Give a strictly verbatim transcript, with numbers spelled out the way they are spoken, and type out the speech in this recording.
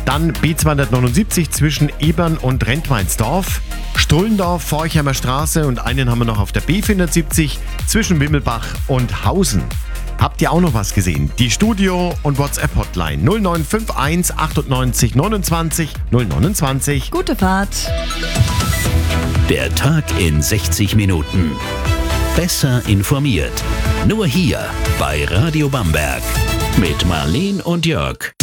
Dann B zweihundertneunundsiebzig zwischen Ebern und Rentweinsdorf. Strullendorf, Forchheimer Straße und einen haben wir noch auf der B vierhundertsiebzig zwischen Wimmelbach und Hausen. Habt ihr auch noch was gesehen? Die Studio- und WhatsApp-Hotline null neun fünf eins achtundneunzig neunundzwanzig null neunundzwanzig. Gute Fahrt. Der Tag in sechzig Minuten. Besser informiert. Nur hier bei Radio Bamberg. Mit Marleen und Jörg.